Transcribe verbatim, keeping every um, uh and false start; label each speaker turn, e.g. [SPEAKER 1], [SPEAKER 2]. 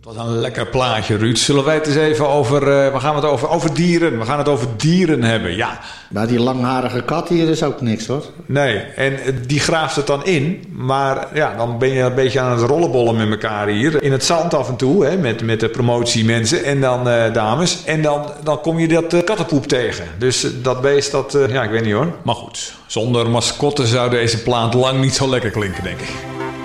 [SPEAKER 1] Wat een lekker plaatje, Ruud. Zullen wij het eens even over... Uh, we gaan het over, over dieren. We gaan het over dieren hebben, ja.
[SPEAKER 2] Maar die langharige kat hier is ook niks, hoor.
[SPEAKER 1] Nee, en die graaft het dan in. Maar ja, dan ben je een beetje aan het rollenbollen met elkaar hier. In het zand af en toe, hè, met, met de promotiemensen en dan uh, dames. En dan, dan kom je dat uh, kattenpoep tegen. Dus uh, dat beest, dat... Uh, ja, ik weet niet hoor. Maar goed, zonder mascotte zou deze plaat lang niet zo lekker klinken, denk ik.